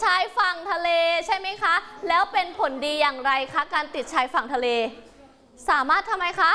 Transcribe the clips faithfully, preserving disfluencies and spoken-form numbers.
ชายฝั่งทะเลใช่ไหมคะแล้วเป็นผลดีอย่างไรคะการติดชายฝั่งทะเลสามารถทำไมคะ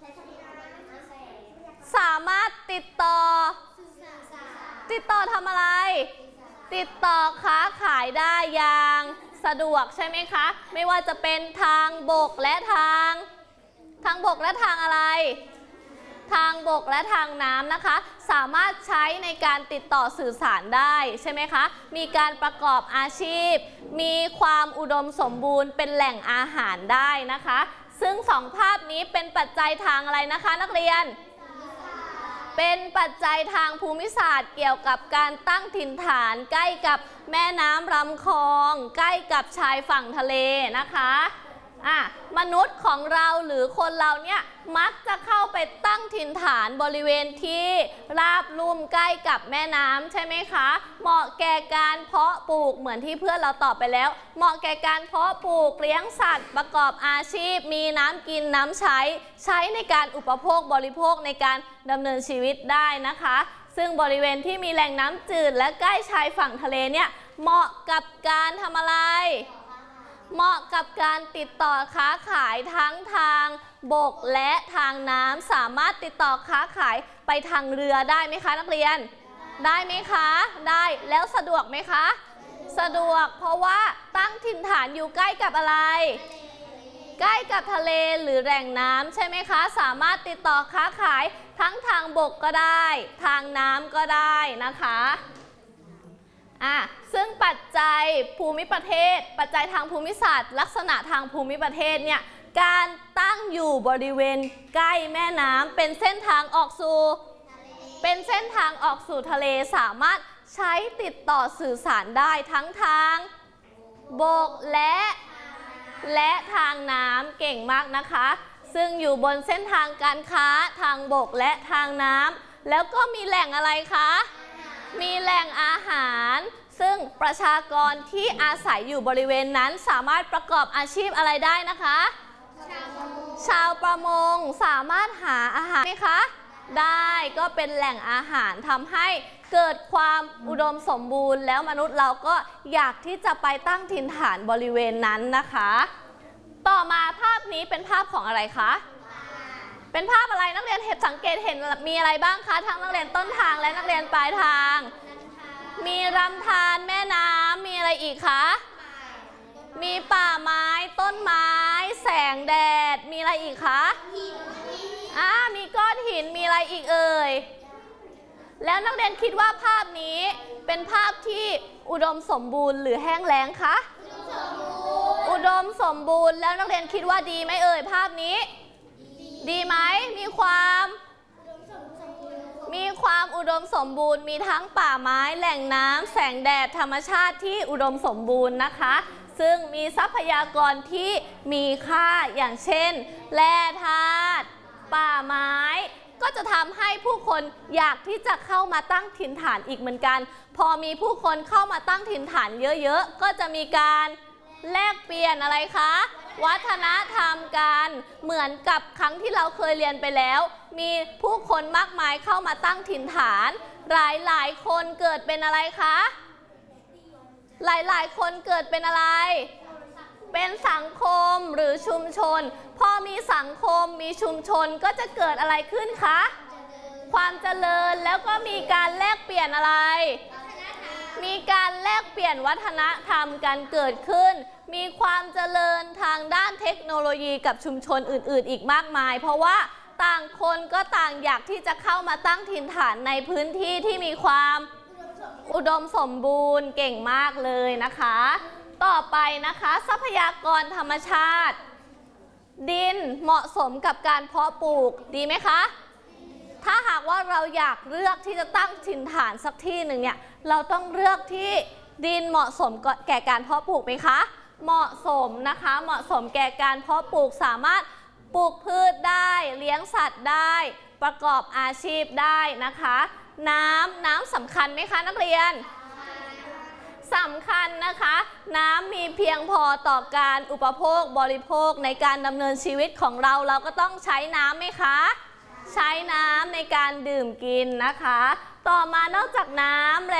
สามารถติดต่อติดต่อทำอะไรติดต่อค้าขายได้อย่างสะดวกใช่ไหมคะไม่ว่าจะเป็นทางบกและทางทางบกและทางอะไรทางบกและทางน้ำนะคะสามารถใช้ในการติดต่อสื่อสารได้ใช่ไหมคะมีการประกอบอาชีพมีความอุดมสมบูรณ์เป็นแหล่งอาหารได้นะคะซึ่งสองภาพนี้เป็นปัจจัยทางอะไรนะคะนักเรียนเป็นปัจจัยทางภูมิศาสตร์เกี่ยวกับการตั้งถิ่นฐานใกล้กับแม่น้ำลำคลองใกล้กับชายฝั่งทะเลนะคะอ่ะมนุษย์ของเราหรือคนเราเนี่ยมักจะเข้าไปตั้งถิ่นฐานบริเวณที่ราบลุ่มใกล้กับแม่น้ำใช่ไหมคะเหมาะแก่การเพาะปลูกเหมือนที่เพื่อนเราตอบไปแล้วเหมาะแก่การเพาะปลูกเลี้ยงสัตว์ประกอบอาชีพมีน้ำกินน้ำใช้ใช้ในการอุปโภคบริโภคในการดำเนินชีวิตได้นะคะซึ่งบริเวณที่มีแหล่งน้ำจืดและใกล้ชายฝั่งทะเลเนี่ยเหมาะกับการทำอะไรเหมาะกับการติดต่อค้าขายทั้งทางบกและทางน้ำสามารถติดต่อค้าขายไปทางเรือได้ไหมคะนักเรียนได้ไหมคะได้แล้วสะดวกไหมคะสะดวกเพราะว่าตั้งถิ่นฐานอยู่ใกล้กับอะไรใกล้กับทะเลหรือแหล่งน้ำใช่ไหมคะสามารถติดต่อค้าขายทั้งทางบกก็ได้ทางน้ำก็ได้นะคะอ่ะซึ่งปัจจัยภูมิประเทศปัจจัยทางภูมิศาสตร์ลักษณะทางภูมิประเทศเนี่ยการตั้งอยู่บริเวณใกล้แม่น้ำเป็นเส้นทางออกสู่เป็นเส้นทางออกสู่ทะเลสามารถใช้ติดต่อสื่อสารได้ทั้งทางบกและและทางน้ำเก่งมากนะคะซึ่งอยู่บนเส้นทางการค้าทางบกและทางน้ำแล้วก็มีแหล่งอะไรคะมีแหล่งอาหารซึ่งประชากรที่อาศัยอยู่บริเวณนั้นสามารถประกอบอาชีพอะไรได้นะคะชาวประมงสามารถหาอาหารไหมคะได้ก็เป็นแหล่งอาหารทำให้เกิดความอุดมสมบูรณ์แล้วมนุษย์เราก็อยากที่จะไปตั้งถิ่นฐานบริเวณนั้นนะคะต่อมาภาพนี้เป็นภาพของอะไรคะเป็นภาพอะไรนักเรียนเห็นสังเกตเห็นมีอะไรบ้างคะทั้งนักเรียนต้นทางและนักเรียนปลายทางมีลำธารแม่น้ำมีอะไรอีกคะมีป่าไม้ต้นไม้แสงแดดมีอะไรอีกคะอ่ามีก้อนหินมีอะไรอีกเอ่ยแล้วนักเรียนคิดว่าภาพนี้เป็นภาพที่อุดมสมบูรณ์หรือแห้งแล้งคะอุดมสมบูรณ์แล้วนักเรียนคิดว่าดีไหมเอ่ยภาพนี้ดีไหมมีความมีความอุดมสมบูรณ์มีทั้งป่าไม้แหล่งน้ำแสงแดดธรรมชาติที่อุดมสมบูรณ์นะคะซึ่งมีทรัพยากรที่มีค่าอย่างเช่นแร่ธาตุป่าไม้ก็จะทำให้ผู้คนอยากที่จะเข้ามาตั้งถิ่นฐานอีกเหมือนกันพอมีผู้คนเข้ามาตั้งถิ่นฐานเยอะๆก็จะมีการแลกเปลี่ยนอะไรคะวัฒนธรรมกันเหมือนกับครั้งที่เราเคยเรียนไปแล้วมีผู้คนมากมายเข้ามาตั้งถิ่นฐานหลายหลายคนเกิดเป็นอะไรคะหลายหลายคนเกิดเป็นอะไรเป็นสังคมหรือชุมชนพอมีสังคมมีชุมชนก็จะเกิดอะไรขึ้นคะความเจริญแล้วก็มีการแลกเปลี่ยนอะไรมีการแลกเปลี่ยนวัฒนธรรมกันเกิดขึ้นมีความเจริญทางด้านเทคโนโลยีกับชุมชนอื่นๆอีกมากมายเพราะว่าต่างคนก็ต่างอยากที่จะเข้ามาตั้งถิ่นฐานในพื้นที่ที่มีความอุดมสมบูรณ์เก่งมากเลยนะคะต่อไปนะคะทรัพยากรธรรมชาติดินเหมาะสมกับการเพาะปลูกดีไหมคะถ้าหากว่าเราอยากเลือกที่จะตั้งถิ่นฐานสักที่หนึ่งเนี่ยเราต้องเลือกที่ดินเหมาะสมแก่การเพาะปลูกไหมคะเหมาะสมนะคะเหมาะสมแก่การเพาะปลูกสามารถปลูกพืชได้เลี้ยงสัตว์ได้ประกอบอาชีพได้นะคะน้ำน้ำสำคัญไหมคะนักเรียนสำคัญนะคะน้ำมีเพียงพอต่อการอุปโภคบริโภคในการดำเนินชีวิตของเราเราก็ต้องใช้น้ำไหมคะใช้น้ำในการดื่มกินนะคะต่อมานอกจากน้ำ